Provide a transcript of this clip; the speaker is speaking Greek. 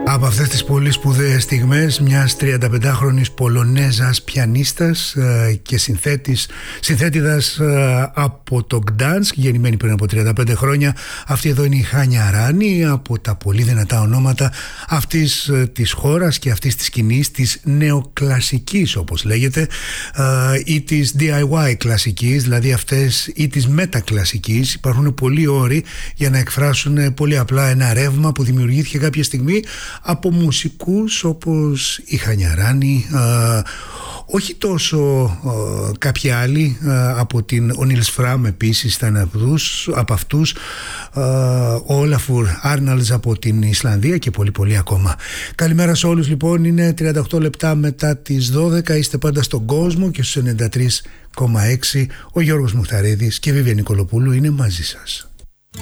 Από αυτές τις πολύ σπουδαίες στιγμές μιας 35χρονης Πολωνέζας πιανίστας και συνθέτηδας από το Γκτάνσκ, γεννημένη πριν από 35 χρόνια. Αυτή εδώ είναι η Χάνια Ράνη, από τα πολύ δυνατά ονόματα αυτής της χώρας και αυτής της σκηνής, της νεοκλασικής όπως λέγεται, ή της DIY κλασικής, δηλαδή αυτές, ή της μετακλασικής. Υπάρχουν πολλοί όροι για να εκφράσουν πολύ απλά ένα ρεύμα που δημιουργήθηκε κάποια στιγμή από μουσικούς όπως η Χάνια Ράνη, όχι τόσο κάποιοι άλλοι, από την ο Νίλς Φραμ επίσης ήταν από αυτούς, ο Όλαφουρ Άρναλτς από την Ισλανδία και πολύ ακόμα. Καλημέρα σε όλους λοιπόν, είναι 38 λεπτά μετά τις 12, είστε πάντα στον κόσμο και στους 93,6 ο Γιώργος Μουχταρίδης και η Βίβια Νικολοπούλου είναι μαζί σας.